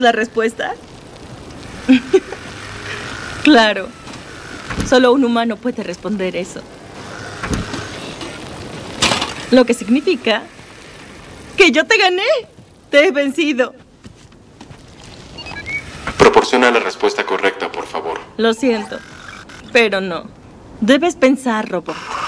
la respuesta? Claro. Solo un humano puede responder eso. Lo que significa que yo te gané. Te he vencido. Proporciona la respuesta correcta, por favor. Lo siento, pero no. Debes pensar, robot.